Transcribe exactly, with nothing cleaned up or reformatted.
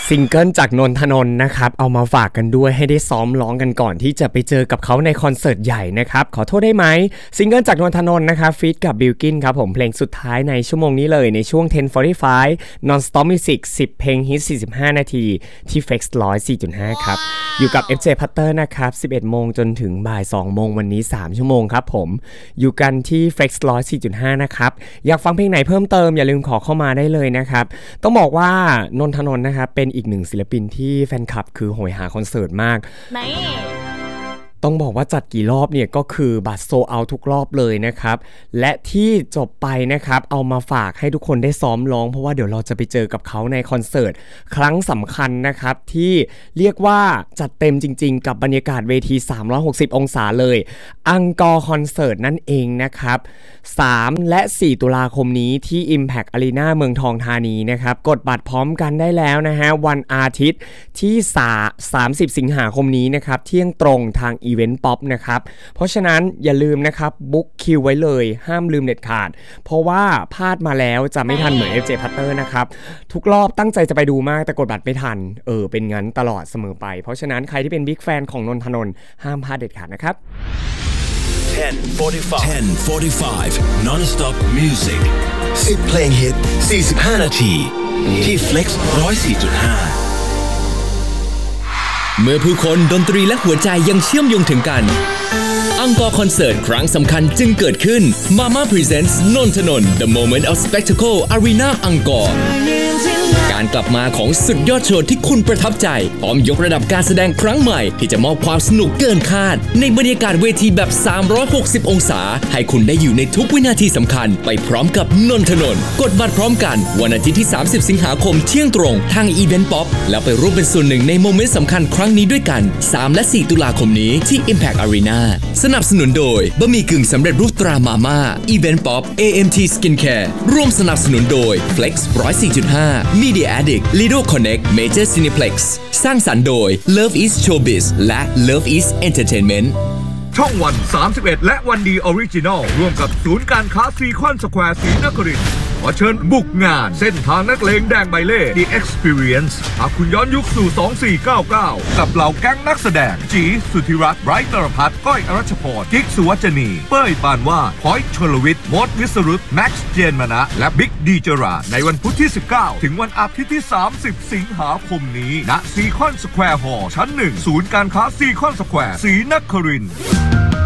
ซิงเกิลจากนนทนนท์นะครับเอามาฝากกันด้วยให้ได้ซ้อมร้องกันก่อนที่จะไปเจอกับเขาในคอนเสิร์ตใหญ่นะครับขอโทษได้ไหมซิงเกิลจากนนทนนท์นะครับฟีทกับบิลกินครับผมเพลงสุดท้ายในชั่วโมงนี้เลยในช่วง สิบ สี่สิบห้า Non-Stop Music สิบเพลงฮิตสี่สิบห้านาทีที่ Flex หนึ่งร้อยสี่จุดห้า ครับอยู่กับ เอฟ เจ Putter นะครับ สิบเอ็ดโมงจนถึงบ่ายสองโมงวันนี้สามชั่วโมงครับผมอยู่กันที่ Flex หนึ่งร้อยสี่จุดห้า นะครับอยากฟังเพลงไหนเพิ่มเติมอย่าลืมขอเข้ามาได้เลยนะครับต้องบอกว่านนทนนท์นะครับเป็นอีกหนึ่งศิลปินที่แฟนคลับคือโหยหาคอนเสิร์ตมากต้องบอกว่าจัดกี่รอบเนี่ยก็คือบัตรโซลเอาท์ทุกรอบเลยนะครับและที่จบไปนะครับเอามาฝากให้ทุกคนได้ซ้อมร้องเพราะว่าเดี๋ยวเราจะไปเจอกับเขาในคอนเสิร์ตครั้งสำคัญนะครับที่เรียกว่าจัดเต็มจริงๆกับบรรยากาศเวทีสามร้อยหกสิบองศาเลยอังกอร์คอนเสิร์ตนั่นเองนะครับสามและสี่ตุลาคมนี้ที่ Impact Arena เมืองทองธานีนะครับกดบัตรพร้อมกันได้แล้วนะฮะวันอาทิตย์ที่สามสิบสิงหาคมนี้นะครับเที่ยงตรงทางอีเวนต์ป๊อปนะครับเพราะฉะนั้นอย่าลืมนะครับบุ๊กคิวไว้เลยห้ามลืมเด็ดขาดเพราะว่าพลาดมาแล้วจะไม่ทันเหมือน เอฟ เจ Putter นะครับทุกรอบตั้งใจจะไปดูมากแต่กดบัตรไม่ทันเออเป็นงั้นตลอดเสมอไปเพราะฉะนั้นใครที่เป็นบิ๊กแฟนของนนทนนท์ห้ามพลาดเด็ดขาดนะครับ ten forty-five Non-Stop Music สิบเพลงฮิตสี่สิบห้านาทีที่ Flex หนึ่งร้อยสี่จุดห้าเมื่อผู้คนดนตรีและหัวใจยังเชื่อมโยงถึงกันอังกอร์คอนเสิร์ตครั้งสำคัญจึงเกิดขึ้น Mama Presents นนทนนท์ The Moment of Spectacle Arena อังกอร์การกลับมาของสุดยอดโชว์ที่คุณประทับใจพร้อมยกระดับการแสดงครั้งใหม่ที่จะมอบความสนุกเกินคาดในบรรยากาศเวทีแบบสามร้อยหกสิบองศาให้คุณได้อยู่ในทุกวินาทีสำคัญไปพร้อมกับนนทนนท์กดบัตรพร้อมกันวันอาทิตย์ที่สามสิบสิงหาคมเที่ยงตรงทางอีเวนต์ป๊อปแล้วไปร่วมเป็นส่วนหนึ่งในโมเมนต์สำคัญครั้งนี้ด้วยกันสามและสี่ตุลาคมนี้ที่ Impact Arena สนับสนุนโดยบะหมี่กึ่งสำเร็จรูปตรามาม่าอีเวนต์ป๊อป เอ เอ็ม ที Skincare ร่วมสนับสนุนโดย Flex หนึ่งร้อยสี่จุดห้า Media Addict Lido Connect Major Cineplex สร้างสรรค์โดย Love is Showbiz และ Love is Entertainment ช่องวันสามสิบเอ็ดและวันดีออริจินอลร่วมกับศูนย์การค้าซีคอนสแควร์ศรีนครินทร์ขอเชิญบุกงานเส้นทางนักเลงแดงใบเล่ The Experience หากคุณย้อนยุคสู่สองสี่เก้าเก้ากับเหล่าแก๊งนักแสดงจีสุธิรัตน์ไบรท์นรพัฒน์ก้อยอรัชพรกิ๊กสุวจนีเป้ยปานวาดพอยต์ชลวิทย์มดวิสรุตแม็กซ์เจนมนะและบิ๊กดีเจราในวันพุธที่สิบเก้าถึงวันอาทิตย์ที่สามสิบสิงหาคมนี้ณซีคอนสแควร์ฮอลล์ชั้นหนึ่งศูนย์การค้าซีคอนสแควร์ศรีนครินทร์